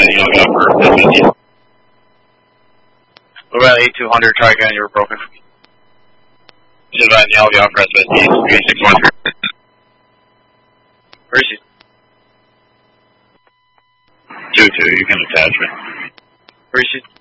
Yoga for SSD. What about 8200? Try again, you were broken. Divine Yoga for SSD, 3613. Where is she? 2-2, you can attach me. Where is she?